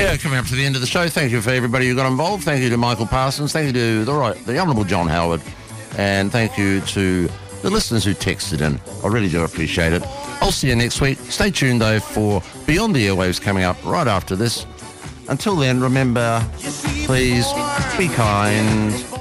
Yeah, coming up to the end of the show. Thank you for everybody who got involved. Thank you to Michael Parsons. Thank you to the Honourable John Howard. And thank you to the listeners who texted in. I really do appreciate it. I'll see you next week. Stay tuned, though, for Beyond the Airwaves coming up right after this. Until then, remember, please be kind.